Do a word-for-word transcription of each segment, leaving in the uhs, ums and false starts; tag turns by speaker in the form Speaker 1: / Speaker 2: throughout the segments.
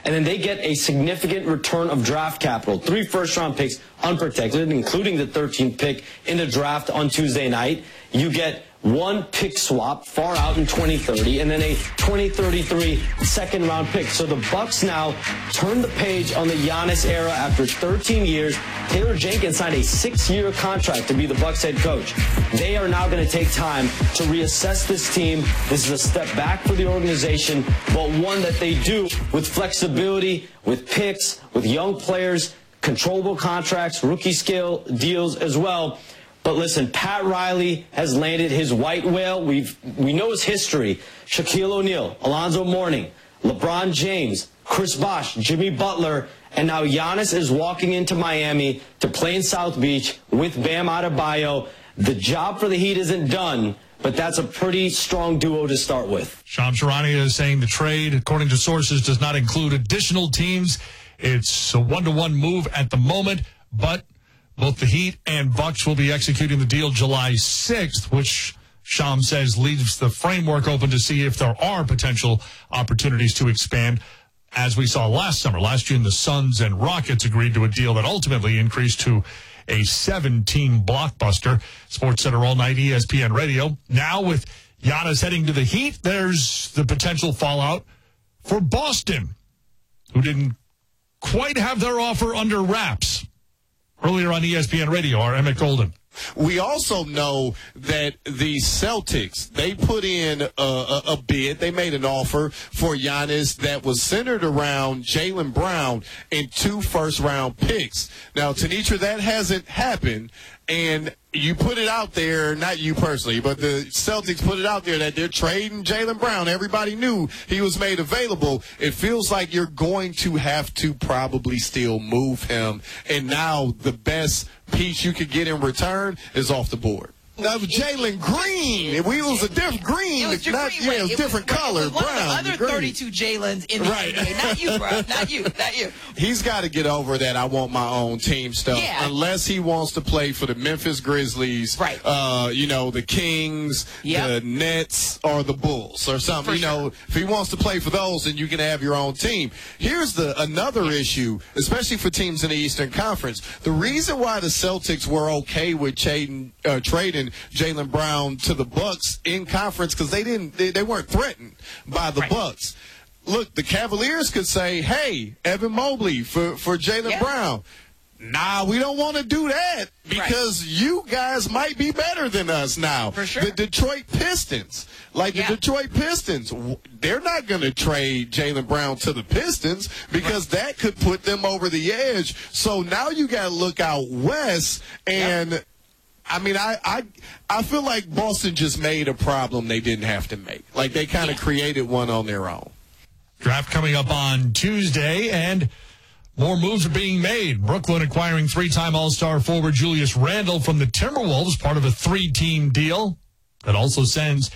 Speaker 1: and then they get a significant return of draft capital. Three first-round picks unprotected, including the thirteenth pick in the draft on Tuesday night. You get one pick swap far out in twenty thirty, and then a twenty thirty-three second round pick. So the Bucks now turn the page on the Giannis era after thirteen years. Taylor Jenkins signed a six-year contract to be the Bucks head coach. They are now going to take time to reassess this team. This is a step back for the organization, but one that they do with flexibility, with picks, with young players, controllable contracts, rookie scale deals as well. But listen, Pat Riley has landed his white whale. We've, we know his history. Shaquille O'Neal, Alonzo Mourning, LeBron James, Chris Bosh, Jimmy Butler, and now Giannis is walking into Miami to play in South Beach with Bam Adebayo. The job for the Heat isn't done, but that's a pretty strong duo to start with.
Speaker 2: Shams Charania is saying the trade, according to sources, does not include additional teams. It's a one-to-one move at the moment, but both the Heat and Bucks will be executing the deal July sixth, which Shams says leaves the framework open to see if there are potential opportunities to expand. As we saw last summer, last June, the Suns and Rockets agreed to a deal that ultimately increased to a seven-team blockbuster. Sports Center all night, E S P N Radio. Now with Giannis heading to the Heat, there's the potential fallout for Boston, who didn't quite have their offer under wraps. Earlier on E S P N Radio, our Emmett Golden.
Speaker 3: We also know that the Celtics, they put in a, a, a bid. They made an offer for Giannis that was centered around Jaylen Brown and two first-round picks. Now, Tenitra, that hasn't happened, and you put it out there, not you personally, but the Celtics put it out there that they're trading Jaylen Brown. Everybody knew he was made available. It feels like you're going to have to probably still move him, and now the best piece you could get in return is off the board. That was Jalen Green. It was a different green.
Speaker 4: It was your
Speaker 3: not,
Speaker 4: green,
Speaker 3: yeah,
Speaker 4: right.
Speaker 3: it was
Speaker 4: It
Speaker 3: different
Speaker 4: was,
Speaker 3: color.
Speaker 4: It was one
Speaker 3: brown.
Speaker 4: of the other
Speaker 3: green.
Speaker 4: thirty-two Jalens in the
Speaker 3: right.
Speaker 4: N B A. Not you, bro. Not you. Not you.
Speaker 3: He's got to get over that I want my own team stuff.
Speaker 4: Yeah.
Speaker 3: Unless he wants to play for the Memphis Grizzlies,
Speaker 4: right.
Speaker 3: uh, you know, the Kings,
Speaker 4: yep.
Speaker 3: the Nets, or the Bulls or something.
Speaker 4: For
Speaker 3: you know,
Speaker 4: sure.
Speaker 3: if he wants to play for those, then you can have your own team. Here's the another yeah. issue, especially for teams in the Eastern Conference. The reason why the Celtics were okay with trading, uh, trading Jaylen Brown to the Bucks in conference because they didn't they, they weren't threatened by the right. Bucks. Look, the Cavaliers could say, hey, Evan Mobley for, for Jaylen yeah. Brown. Nah, we don't want to do that because right. you guys might be better than us now.
Speaker 4: For sure.
Speaker 3: The Detroit Pistons, like yeah. the Detroit Pistons, they're not going to trade Jaylen Brown to the Pistons because right. that could put them over the edge. So now you got to look out west and yeah. I mean, I, I I feel like Boston just made a problem they didn't have to make. Like, they kind of yeah. created one on their own.
Speaker 2: Draft coming up on Tuesday, and more moves are being made. Brooklyn acquiring three-time All-Star forward Julius Randle from the Timberwolves, part of a three-team deal that also sends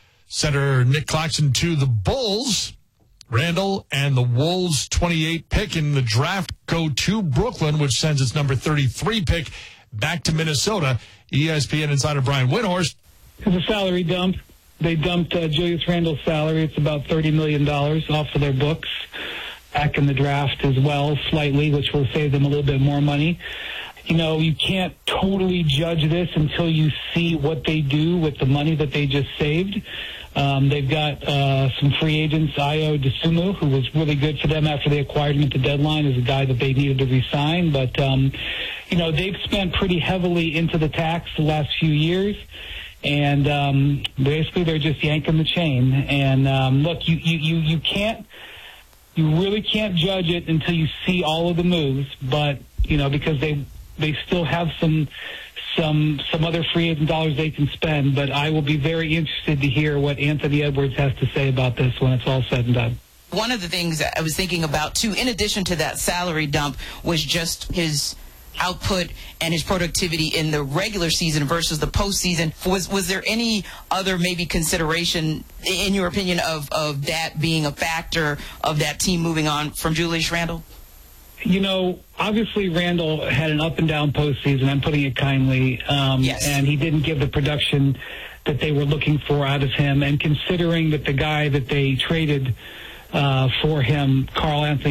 Speaker 2: center Nick Claxton to the Bulls. Randle and the Wolves' twenty-eight pick in the draft go to Brooklyn, which sends its number thirty-three pick back to Minnesota. E S P N insider Brian Windhorst.
Speaker 5: It's a salary dump. They dumped uh, Julius Randle's salary. It's about thirty million dollars off of their books back in the draft as well, slightly, which will save them a little bit more money. You know, you can't totally judge this until you see what they do with the money that they just saved. Um, they've got uh, some free agents. Ayo Dosunmu, who was really good for them after they acquired him at the deadline, is a guy that they needed to re-sign. But, um, you know, they've spent pretty heavily into the tax the last few years. And um, basically they're just yanking the chain. And, um, look, you, you, you, you can't, you really can't judge it until you see all of the moves. But, you know, because they they still have some some some other free agent dollars they can spend, but I will be very interested to hear what Anthony Edwards has to say about this when it's all said and done.
Speaker 4: One of the things that I was thinking about, too, in addition to that salary dump, was just his output and his productivity in the regular season versus the postseason. Was was there any other maybe consideration, in your opinion, of, of that being a factor of that team moving on from Julius Randle?
Speaker 5: You know, obviously Randle had an up-and-down postseason, I'm putting it kindly, um,
Speaker 4: yes.
Speaker 5: and he didn't give the production that they were looking for out of him. And considering that the guy that they traded uh, for him, Karl Anthony